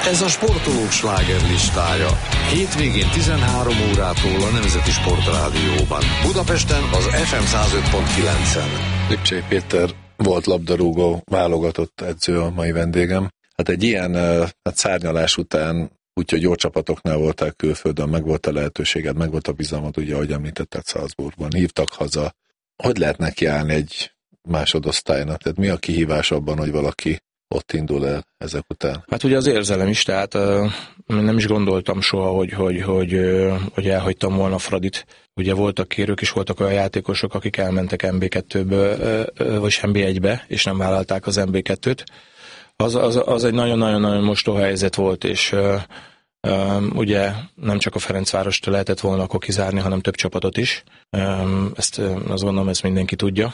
Ez a sportolók slágerlistája. Hétvégén 13 órától a Nemzeti Sportrádióban. Budapesten az FM 105.9-en. Lipcsei Péter volt labdarúgó, válogatott edző a mai vendégem. Hát egy ilyen szárnyalás után, úgyhogy jó csapatoknál voltál külföldön, meg volt a lehetőséged, meg volt a bizalmad, ugye, ahogy említetted, Salzburgban, hívtak haza. Hogy lehet nekiállni egy másodosztálynak? Tehát mi a kihívás abban, hogy valaki ott indul el ezek után? Hát ugye az érzelem is, tehát nem is gondoltam soha, hogy elhagytam volna Fradit. Ugye voltak kérők és voltak olyan játékosok, akik elmentek MB2-ből, vagy MB1-be, és nem vállalták az MB2-t. Az egy nagyon-nagyon mostoha helyzet volt, és ugye nem csak a Ferencvárost lehetett volna akkor kizárni, hanem több csapatot is. Azt gondolom, ezt mindenki tudja.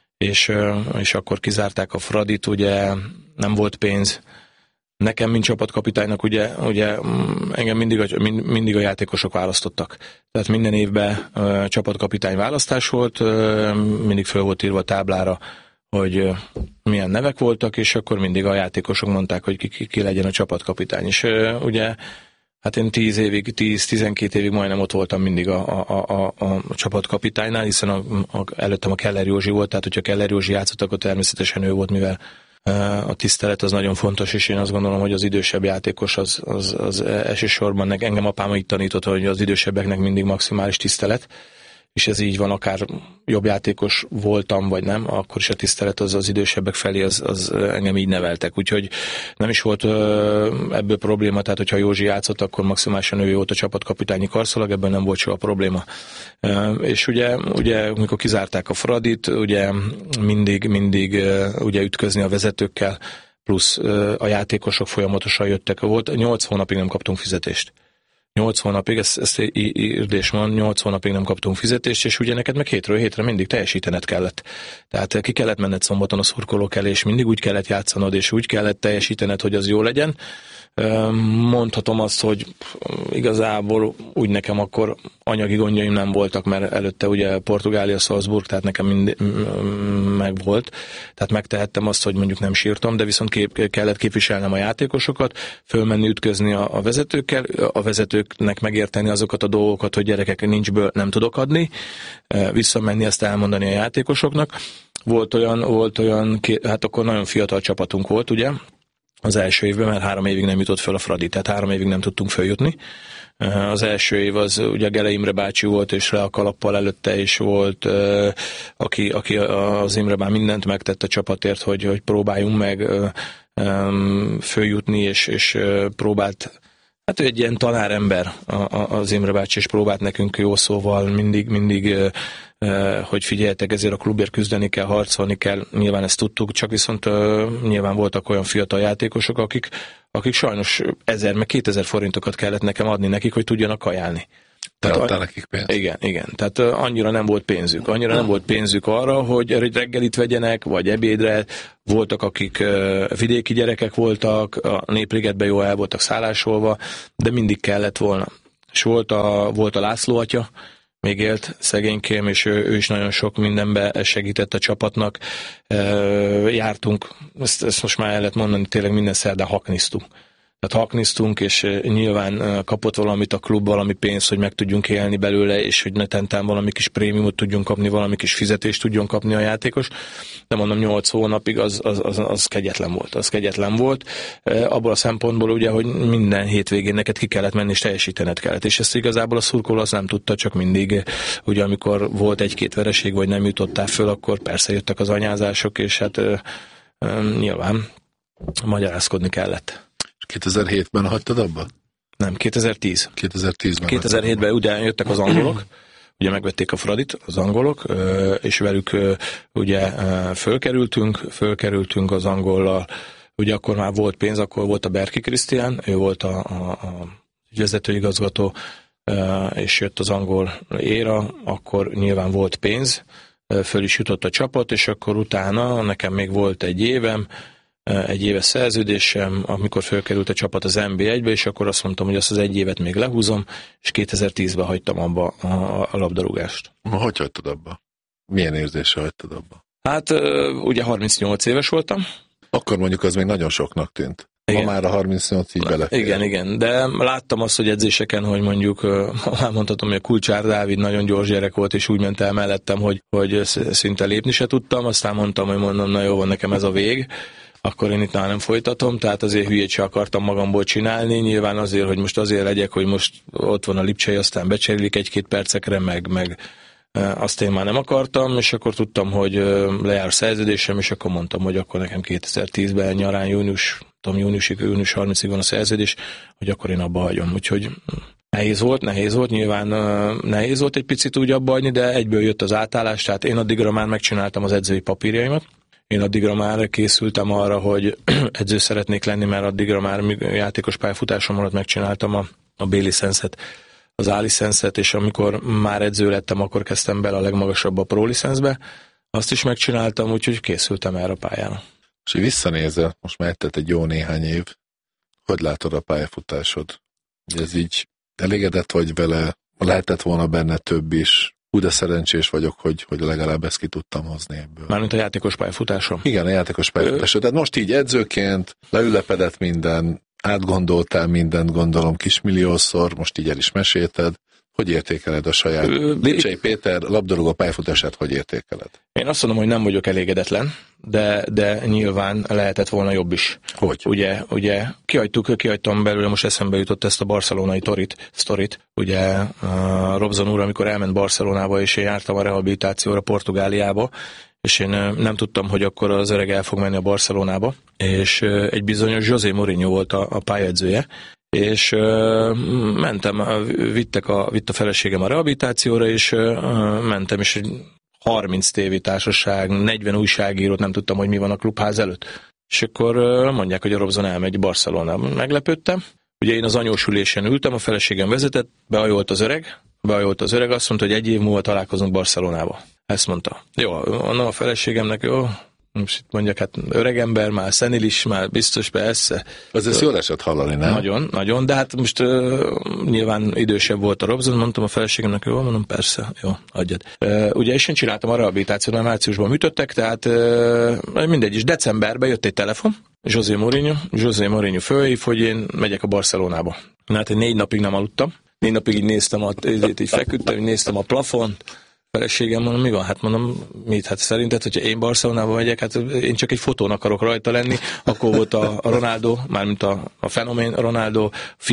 És akkor kizárták a Fradit, ugye nem volt pénz. Nekem, mint csapatkapitánynak, ugye engem mindig a játékosok választottak. Tehát minden évben csapatkapitány választás volt, mindig föl volt írva a táblára, hogy milyen nevek voltak, és akkor mindig a játékosok mondták, hogy ki legyen a csapatkapitány. És ugye hát én 10-12 évig majdnem ott voltam mindig a csapatkapitánynál, hiszen előttem a Keller Józsi volt, tehát hogyha Keller Józsi játszott, akkor természetesen ő volt, mivel a tisztelet az nagyon fontos, és én azt gondolom, hogy az idősebb játékos az elsősorban, engem apám így tanított, hogy az idősebbeknek mindig maximális tisztelet, és ez így van, akár jobb játékos voltam, vagy nem, akkor is a tisztelet az idősebbek felé, az engem így neveltek. Úgyhogy nem is volt ebből probléma, tehát hogyha Józsi játszott, akkor maximálisan ő volt a csapatkapitányi karszalag, ebben nem volt soha probléma. És ugye amikor kizárták a Fradit, ugye mindig ugye ütközni a vezetőkkel, plusz a játékosok folyamatosan jöttek. 8 hónapig nem kaptunk fizetést. 8 hónapig, ezt írdés van, 8 hónapig nem kaptunk fizetést, és ugye neked meg hétről hétre mindig teljesítened kellett. Tehát ki kellett menned szombaton a szurkolók elé, és mindig úgy kellett játszanod, és úgy kellett teljesítened, hogy az jó legyen. Mondhatom azt, hogy igazából úgy nekem akkor anyagi gondjaim nem voltak, mert előtte ugye Portugália, Salzburg, tehát nekem meg volt. Tehát megtehettem azt, hogy mondjuk nem sírtam, de viszont kellett képviselnem a játékosokat, fölmenni ütközni a vezetőkkel, a vezetőknek megérteni azokat a dolgokat, hogy gyerekek, nincsből nem tudok adni, visszamenni ezt elmondani a játékosoknak. Volt olyan, hát akkor nagyon fiatal csapatunk volt, ugye, az első évben, mert 3 évig nem jutott föl a Fradi, tehát 3 évig nem tudtunk följutni. Az első év az ugye Gele Imre bácsi volt, és le a kalappal előtte is volt, aki az Imre bár mindent megtett a csapatért, hogy próbáljunk meg följutni, és próbált, hát ő egy ilyen tanárember az Imre bácsi, és próbált nekünk jó szóval mindig hogy figyeljetek, ezért a klubért küzdeni kell, harcolni kell, nyilván ezt tudtuk, csak viszont nyilván voltak olyan fiatal játékosok, akik sajnos 1000 meg 2000 forintokat kellett nekem adni nekik, hogy tudjanak kajálni. Te adtál nekik pénzt? Igen. Tehát annyira nem volt pénzük arra, hogy reggelit vegyenek, vagy ebédre. Voltak, akik vidéki gyerekek voltak, a Népligetben jól el voltak szállásolva, de mindig kellett volna. És volt a László atya, még élt szegénykém, és ő is nagyon sok mindenbe segített a csapatnak. Jártunk, ezt most már el lehet mondani, tényleg minden szerdán haknisztunk. Tehát haknisztunk, és nyilván kapott valamit a klub, valami pénzt, hogy meg tudjunk élni belőle, és hogy netentán valami kis prémiumot tudjunk kapni, valami kis fizetést tudjon kapni a játékos. De mondom, 8 hónapig az kegyetlen volt. Abból a szempontból ugye, hogy minden hétvégén neked ki kellett menni, és teljesítened kellett. És ezt igazából a szurkoló az nem tudta, csak mindig, ugye amikor volt 1-2 vereség, vagy nem jutottál föl, akkor persze jöttek az anyázások, és hát nyilván magyarázkodni kellett. 2007-ben hagytad abba? Nem, 2010. 2010-ben. 2007-ben ugye jöttek az angolok, ugye megvették a Fradit az angolok, és velük ugye fölkerültünk az angollal. Ugye akkor már volt pénz, akkor volt a Berki Krisztián, ő volt a vezetőigazgató, és jött az angol éra, akkor nyilván volt pénz, föl is jutott a csapat, és akkor utána nekem még volt egy éves szerződésem, amikor fölkerült a csapat az NB1-be, és akkor azt mondtam, hogy azt az 1 évet még lehúzom, és 2010-ben hagytam abba a labdarúgást. Hogy hagytad abba? Milyen érzéssel hagytad abba? Hát ugye 38 éves voltam. Akkor mondjuk az még nagyon soknak tűnt. Ma már a 38 így belefér. Igen, de láttam azt, hogy edzéseken, hogy mondjuk, már mondhatom, hogy a Kulcsár Dávid nagyon gyors gyerek volt, és úgy ment el mellettem, hogy szinte lépni se tudtam, aztán mondom, na jó, van nekem ez a vég, akkor én itt már nem folytatom, tehát azért hülyét se akartam magamból csinálni, nyilván azért, hogy most azért legyek, hogy most ott van a Lipcsei, aztán becserélik 1-2 percekre, meg azt én már nem akartam, és akkor tudtam, hogy lejár szerződésem, és akkor mondtam, hogy akkor nekem 2010-ben nyarán június 30-ig van a szerződés, hogy akkor én abba hagyom. Úgyhogy nehéz volt, nyilván nehéz volt egy picit úgy abba hagyni, de egyből jött az átállás, tehát én addigra már megcsináltam az edzői papírjaimat. Én addigra már készültem arra, hogy edző szeretnék lenni, mert addigra már játékos pályafutásom alatt megcsináltam a B-licenszet, az A-licenszet, és amikor már edző lettem, akkor kezdtem bele a legmagasabb a pro-licenszbe. Azt is megcsináltam, úgyhogy készültem erre a pályára. És így visszanézel, most már eltelt egy jó néhány év, hogy látod a pályafutásod? Ez így elégedett vagy vele? Lehetett volna benne több is? De szerencsés vagyok, hogy legalább ezt ki tudtam hozni ebből. Mármint a játékos pályafutásom? Igen, a játékos pályafutásom. Tehát most így edzőként leülepedett minden, átgondoltál mindent, gondolom kismilliószor, most így el is mesélted. Hogy értékeled a saját Lipcsei Péter labdarúgó pályafutását, hogy értékeled? Én azt mondom, hogy nem vagyok elégedetlen, de nyilván lehetett volna jobb is. Hogy? Ugye kihagytam belőle, most eszembe jutott ezt a barcelonai sztorit. Ugye Robson úr, amikor elment Barcelonába, és én jártam a rehabilitációra Portugáliába, és én nem tudtam, hogy akkor az öreg el fog menni a Barcelonába, és egy bizonyos José Mourinho volt a pályaedzője, és mentem, vitt a feleségem a rehabilitációra, és mentem, és egy 30 tévétársaság, 40 újságírót, nem tudtam, hogy mi van a klubház előtt. És akkor mondják, hogy a Robson elmegy Barcelonába. Meglepődtem. Ugye én az anyósülésen ültem, a feleségem vezetett, behajolt az öreg, azt mondta, hogy 1 év múlva találkozunk Barcelonába. Ezt mondta. Jó, mondom a feleségemnek, jó, most mondjak, hát öregember, már szenilis, már biztos, persze. Az jól esett hallani, nem? Nagyon, de hát most nyilván idősebb volt a Robson, mondtam a feleségemnek, jó, mondom, persze, jó, adjad. Ugye, és én csináltam a rehabilitációt, mert márciusban műtöttek, tehát mindegy is, decemberben jött egy telefon, José Mourinho fölhív, hogy én megyek a Barcelonába. Hát 4 napig nem aludtam, 4 napig így néztem, így feküdtem, néztem a plafont, feleségem, mondom, mi van? Hát mondom, mit? Hát szerinted, hogyha én Barcelonába megyek, hát én csak egy fotón akarok rajta lenni, akkor volt a Ronaldo, mármint a fenomén Ronaldo,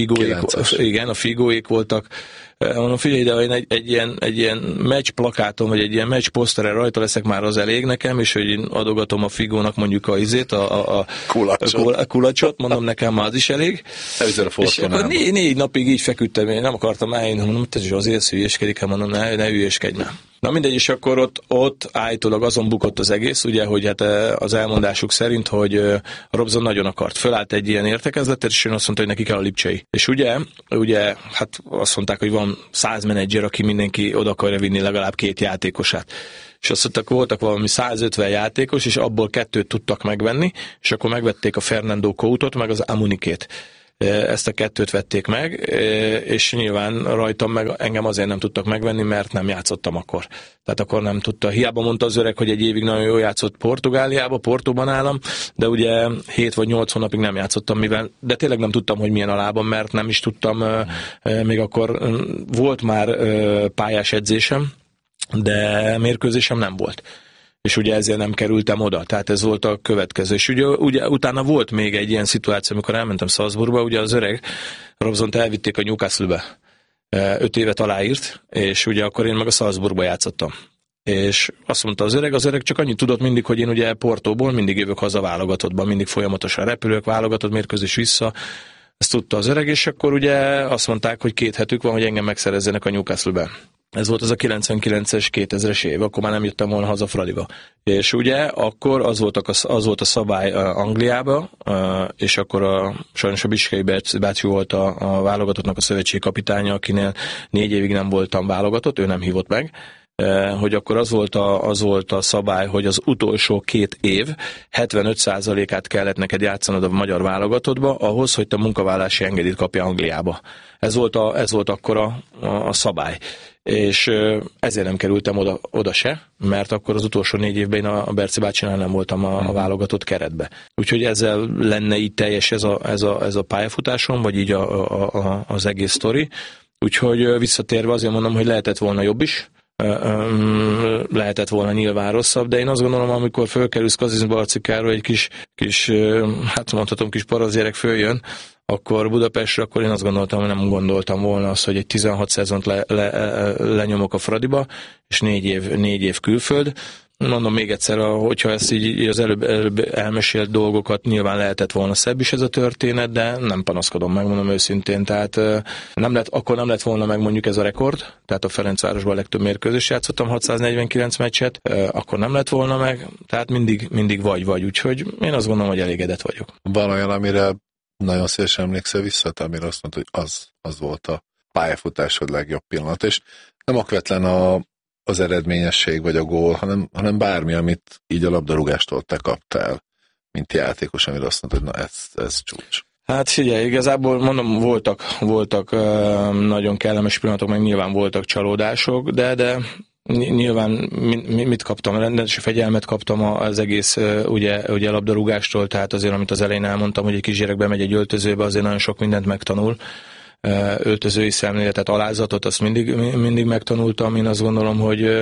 a Figóék voltak. Mondom, figyelj ide, én egy ilyen meccs plakáton, vagy egy ilyen meccs poszteren rajta leszek, már az elég nekem, és hogy én adogatom a Figónak mondjuk a kulacsot, mondom, nekem már az is elég. És akkor 4 napig így feküdtem, én nem akartam eljönni, mondom, te azért hülyéskedik, mondom, ne hülyéskedj már. Na mindegy, és akkor ott állítólag azon bukott az egész, ugye, hogy hát az elmondásuk szerint, hogy Robson nagyon akart. Fölállt egy ilyen értekezletet, és én azt mondta, hogy neki kell a Lipcsei. És ugye, hát azt mondták, hogy van 100 menedzser, aki mindenki oda akarja vinni legalább 2 játékosát. És azt mondták, voltak valami 150 játékos, és abból 2 tudtak megvenni, és akkor megvették a Fernando Coutot, meg az Amunikét. Ezt a 2 vették meg, és nyilván rajtam meg engem azért nem tudtak megvenni, mert nem játszottam akkor. Tehát akkor nem tudta. Hiába mondta az öreg, hogy egy évig nagyon jól játszott Portugáliába, Portóban állam, de ugye 7 vagy 8 hónapig nem játszottam, de tényleg nem tudtam, hogy milyen a lábam, mert nem is tudtam, még akkor volt már pályás edzésem, de mérkőzésem nem volt. És ugye ezért nem kerültem oda, tehát ez volt a következő. És ugye utána volt még egy ilyen szituáció, amikor elmentem Salzburgba, ugye az öreg Robsont elvitték a Newcastle-be. 5 évet aláírt, és ugye akkor én meg a Salzburgba játszottam. És azt mondta az öreg csak annyit tudott mindig, hogy én ugye Portóból mindig jövök haza válogatottban, mindig folyamatosan repülök, válogatott mérkőzés vissza. Ezt tudta az öreg, és akkor ugye azt mondták, hogy 2 hetük van, hogy engem megszerezzenek a Newcastle-be. Ez volt az a 99-es, 2000-es év, akkor már nem jöttem volna haza Fradiba. És ugye akkor az volt a szabály Angliába, és akkor sajnos a Biskei bácsi volt a válogatottnak a szövetségi kapitánya, akinél 4 évig nem voltam válogatott, ő nem hívott meg, hogy akkor az volt a szabály, hogy az utolsó 2 év 75%-át kellett neked játszanod a magyar válogatottba ahhoz, hogy te munkavállási engedélyt kapja Angliába. Ez volt akkor a szabály. És ezért nem kerültem oda se, mert akkor az utolsó 4 évben én a Berci bácsinál nem voltam a válogatott keretbe. Úgyhogy ezzel lenne így teljes ez a pályafutásom, vagy így az egész sztori. Úgyhogy visszatérve azért mondom, hogy lehetett volna jobb is, lehetett volna nyilván rosszabb, de én azt gondolom, amikor fölkerülsz Kazincbarcikáról, egy kis hát mondhatom, kis parazérek följön, akkor Budapestre, akkor én azt gondoltam, hogy nem gondoltam volna azt, hogy egy 16 szezont lenyomok a Fradiba, és 4 év külföld. Mondom még egyszer, hogyha ezt így az előbb elmesélt dolgokat, nyilván lehetett volna szebb is ez a történet, de nem panaszkodom, megmondom őszintén. Tehát akkor nem lett volna meg mondjuk ez a rekord, tehát a Ferencvárosban a legtöbb mérkőzést játszottam, 649 meccset, akkor nem lett volna meg, tehát mindig vagy, úgyhogy én azt gondolom, hogy elégedett vagyok. Van olyan, amire nagyon szívesen emlékszel vissza, amire azt mondta, hogy az volt a pályafutásod legjobb pillanat, és nem okvetlen az eredményesség vagy a gól, hanem bármi, amit így a labdarúgástól te kaptál, mint játékos, amire azt mondtad, hogy na ez csúcs. Hát figyelj, igazából mondom, voltak nagyon kellemes pillanatok, meg nyilván voltak csalódások, de nyilván mit kaptam? Rendes fegyelmet kaptam az egész ugye labdarúgástól, tehát azért, amit az elején elmondtam, hogy egy kisgyerek bemegy egy öltözőbe, azért nagyon sok mindent megtanul. Öltözői szemléletet, alázatot, azt mindig megtanultam. Én azt gondolom, hogy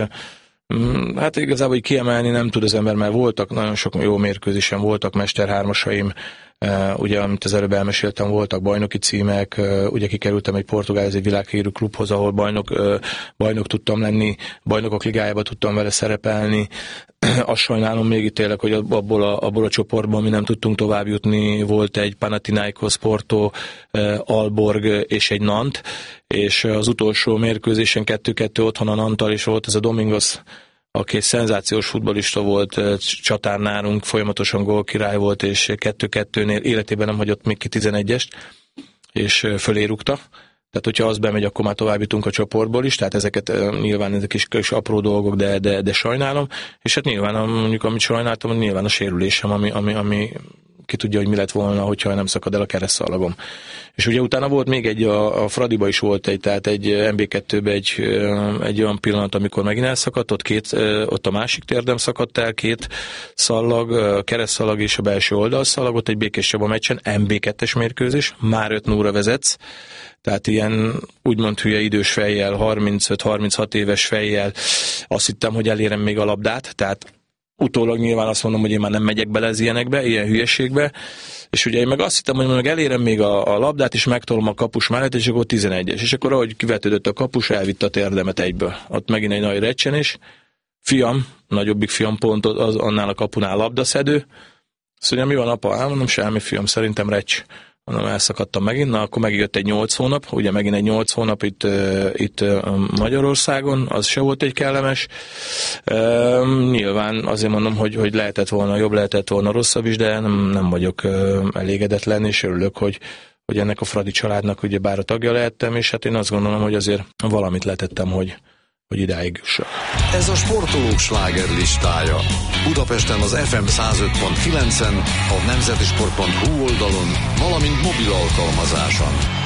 hát igazából hogy kiemelni nem tud az ember, mert voltak nagyon sok jó mérkőzésen, voltak mesterhármasaim, ugye, amit az előbb elmeséltem, voltak bajnoki címek, ugye kikerültem egy portugál, ez egy világhírű klubhoz, ahol bajnok tudtam lenni, bajnokok ligájába tudtam vele szerepelni. Azt sajnálom még itt tényleg, hogy abból a csoportban mi nem tudtunk tovább jutni, volt egy Panathinaikos, Porto, Aalborg és egy Nant, és az utolsó mérkőzésen 2-2 otthon a Nanttal, és volt ez a Domingos, aki egy szenzációs futballista volt, csatár nálunk, folyamatosan gólkirály volt, és 2-2-nél életében nem hagyott még ki 11-est, és fölé rúgta. Tehát, hogyha az bemegy, akkor már tovább jutunk a csoportból is, tehát ezeket nyilván ezek is apró dolgok, de sajnálom, és hát nyilván mondjuk, amit sajnáltam, nyilván a sérülésem, ami ki tudja, hogy mi lett volna, hogyha nem szakad el a keresztszalagom. És ugye utána volt még a Fradiba is volt tehát egy MB2-be egy olyan pillanat, amikor megint elszakadt, ott a másik térdem szakadt el, 2 szallag, a keresztszalag és a belső oldalszalag, ott egy Békés Csaba meccsen, MB2-es mérkőzés, már 5-0-ra vezetsz, tehát ilyen úgymond hülye idős fejjel, 35-36 éves fejjel azt hittem, hogy elérem még a labdát, tehát utólag nyilván azt mondom, hogy én már nem megyek bele az ilyenekbe, ilyen hülyeségbe, és ugye én meg azt hittem, hogy meg elérem még a labdát, és megtolom a kapus mellett, és akkor 11-es. És akkor ahogy kivetődött a kapus, elvitte a térdemet egyből. Ott megint egy nagy recsenés. Nagyobbik fiam pont az annál a kapunál labdaszedő. Azt mondja, mi van apa? Mondom, semmi fiam, szerintem recs. Mondom, elszakadtam megint, na akkor megjött egy 8 hónap, ugye megint egy 8 hónap itt Magyarországon, az se volt egy kellemes. Nyilván azért mondom, hogy lehetett volna jobb, lehetett volna rosszabb is, de nem vagyok elégedetlen, és örülök, hogy ennek a Fradi családnak ugye bár a tagja lehettem, és hát én azt gondolom, hogy azért valamit letettem, hogy idáig jussak. Ez a sportolók slágerlistája. Budapesten az FM 105.9-en, a nemzetisport.hu oldalon, valamint mobil alkalmazáson.